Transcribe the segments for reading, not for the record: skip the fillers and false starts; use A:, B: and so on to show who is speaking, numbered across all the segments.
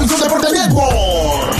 A: Univisión Deportes Network.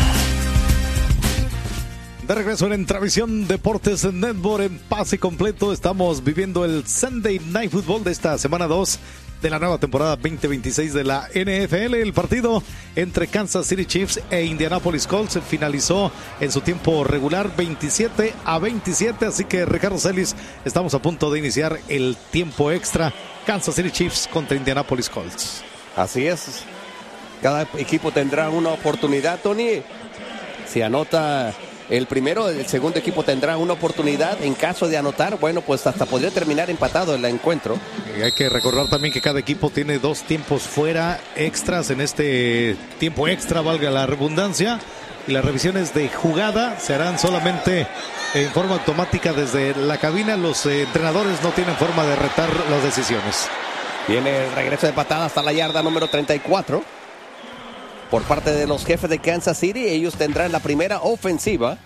B: De regreso en Travisión Deportes Network en pase completo. Estamos viviendo el Sunday Night Football de esta semana 2 de la nueva temporada 2026 de la NFL. El partido entre Kansas City Chiefs e Indianapolis Colts finalizó en su tiempo regular 27-27. Así que, Ricardo Celis, estamos a punto de iniciar el tiempo extra. Kansas City Chiefs contra Indianapolis Colts.
C: Así es. Cada equipo tendrá una oportunidad, Tony. Si anota el primero, el segundo equipo tendrá una oportunidad. En caso de anotar, bueno, pues hasta podría terminar empatado el encuentro.
B: Y hay que recordar también que cada equipo tiene 2 tiempos fuera extras en este tiempo extra, valga la redundancia. Y las revisiones de jugada se harán solamente en forma automática desde la cabina. Los entrenadores no tienen forma de retar las decisiones.
C: Viene el regreso de patada hasta la yarda número 34. Por parte de los jefes de Kansas City, ellos tendrán la primera ofensiva.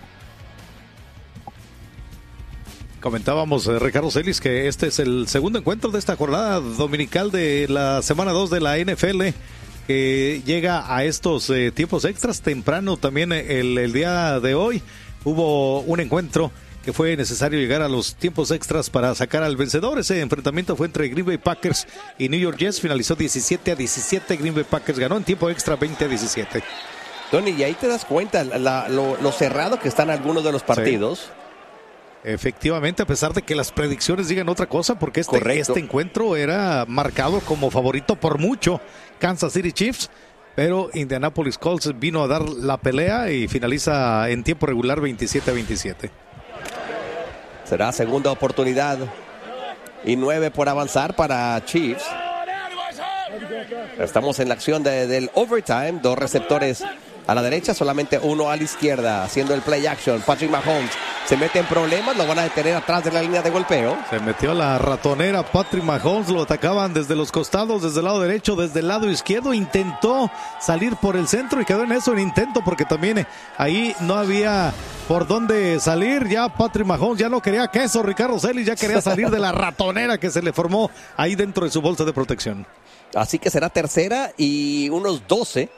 B: Comentábamos, Ricardo Celis, que este es el segundo encuentro de esta jornada dominical de la semana 2 de la NFL, que llega a estos tiempos extras. Temprano también el día de hoy hubo un encuentro que fue necesario llegar a los tiempos extras para sacar al vencedor. Ese enfrentamiento fue entre Green Bay Packers y New York Jets. Finalizó 17-17. Green Bay Packers ganó en tiempo extra 20-17.
C: Tony, y ahí te das cuenta lo cerrado que están algunos de los partidos.
B: Sí. Efectivamente, a pesar de que las predicciones digan otra cosa, porque este encuentro era marcado como favorito por mucho Kansas City Chiefs, pero Indianapolis Colts vino a dar la pelea y finaliza en tiempo regular 27-27.
C: Será segunda oportunidad y 9 por avanzar para Chiefs. Estamos en la acción del overtime. 2 receptores a la derecha, solamente uno a la izquierda, haciendo el play action. Patrick Mahomes se mete en problemas, lo van a detener atrás de la línea de golpeo.
B: Se metió la ratonera Patrick Mahomes, lo atacaban desde los costados, desde el lado derecho, desde el lado izquierdo. Intentó salir por el centro y quedó en eso, en intento, porque también ahí no había por dónde salir. Ya Patrick Mahomes ya no quería queso, Ricardo Celis, ya quería salir de la ratonera que se le formó ahí dentro de su bolsa de protección.
C: Así que será tercera y unos 12.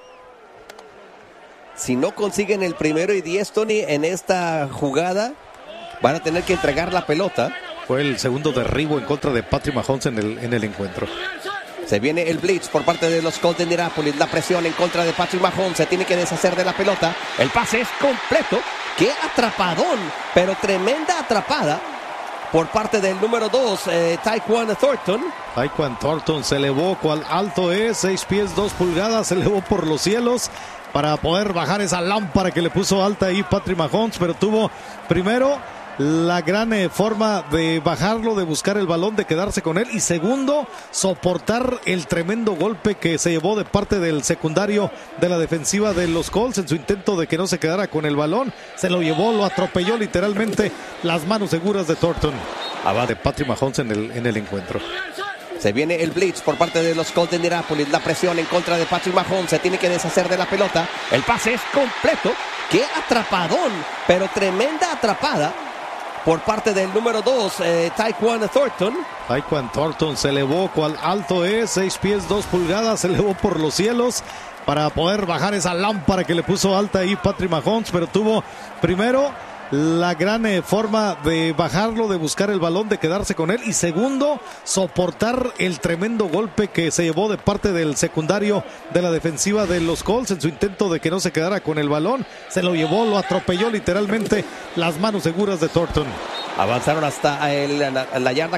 C: Si no consiguen el primero y 10, Tony, en esta jugada, van a tener que entregar la pelota.
B: Fue el segundo derribo en contra de Patrick Mahomes en el encuentro.
C: Se viene el blitz por parte de los Colts de Indianapolis. La presión en contra de Patrick Mahomes. Se tiene que deshacer de la pelota. El pase es completo. ¡Qué atrapadón! Pero tremenda atrapada por parte del número 2, Tyquan Thornton.
B: Tyquan Thornton se elevó, cual alto es, 6 pies 2 pulgadas, se elevó por los cielos para poder bajar esa lámpara que le puso alta ahí Patrick Mahomes, pero tuvo primero la gran forma de bajarlo, de buscar el balón, de quedarse con él, y segundo, soportar el tremendo golpe que se llevó de parte del secundario de la defensiva de los Colts en su intento de que no se quedara con el balón. Se lo llevó, lo atropelló literalmente, las manos seguras de Thornton. De Patrick Mahomes en el encuentro.
C: Se viene el blitz por parte de los Colts de Indianapolis. La presión en contra de Patrick Mahomes. Se tiene que deshacer de la pelota. El pase es completo. ¡Qué atrapadón! Pero tremenda atrapada por parte del número 2, Tyquan Thornton.
B: Tyquan Thornton se elevó, cual alto es, 6 pies 2 pulgadas, se elevó por los cielos para poder bajar esa lámpara que le puso alta ahí Patrick Mahomes, pero tuvo primero la gran forma de bajarlo, de buscar el balón, de quedarse con él, y segundo, soportar el tremendo golpe que se llevó de parte del secundario de la defensiva de los Colts en su intento de que no se quedara con el balón. Se lo llevó, lo atropelló literalmente, las manos seguras de Thornton.
C: Avanzaron hasta la yarda